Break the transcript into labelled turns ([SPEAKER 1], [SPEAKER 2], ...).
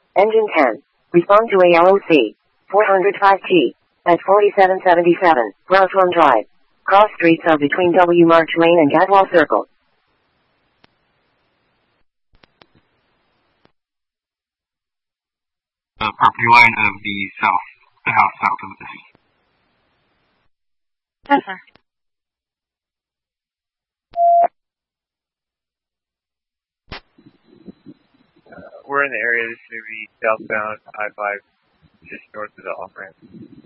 [SPEAKER 1] Engine 10. Respond to ALOC. 405T. At 4777. Route 1 Drive. Cross streets are between W. March Lane and Gadwall Circle.
[SPEAKER 2] Property line of the house south of this.
[SPEAKER 3] Yes, sir.
[SPEAKER 4] We're in the area. This is going to be southbound I-5, just north of the off-ramp.